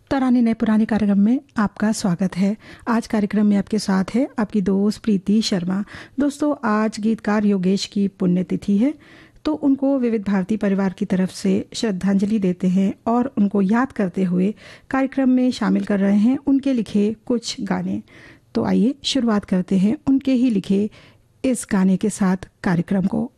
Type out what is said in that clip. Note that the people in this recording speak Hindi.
तराने नए पुराने कार्यक्रम में आपका स्वागत है। आज कार्यक्रम में आपके साथ है आपकी दोस्त प्रीति शर्मा। दोस्तों, आज गीतकार योगेश की पुण्यतिथि है, तो उनको विविध भारती परिवार की तरफ से श्रद्धांजलि देते हैं और उनको याद करते हुए कार्यक्रम में शामिल कर रहे हैं उनके लिखे कुछ गाने। तो आइए शुरुआत करते हैं उनके ही लिखे इस गाने के साथ कार्यक्रम को।